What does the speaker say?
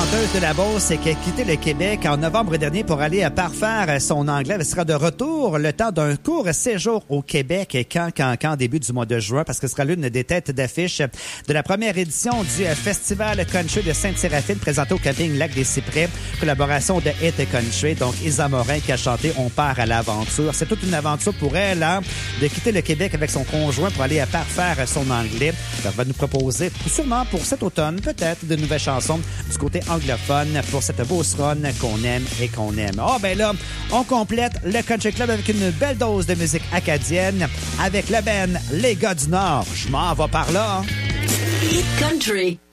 chanteuse de la Beauce qui a quitté le Québec en novembre dernier pour aller parfaire son anglais. Elle sera de retour le temps d'un court séjour au Québec quand début du mois de juin, parce que ce sera l'une des têtes d'affiche de la première édition du Festival Country de Sainte-Séraphine présenté au camping Lac des Cyprès. Collaboration de Hit Country. Donc, Isa Morin qui a chanté On part à l'aventure. C'est toute une aventure pour elle de quitter le Québec avec son conjoint pour aller parfaire son anglais. Elle va nous proposer sûrement pour cet automne peut-être de nouvelles chansons du côté anglophone pour cette Beauce run qu'on aime et qu'on aime. Ben là, on complète le Country Club avec une belle dose de musique acadienne avec le band Les Gars du Nord. Je m'en vais par là. Hit Country.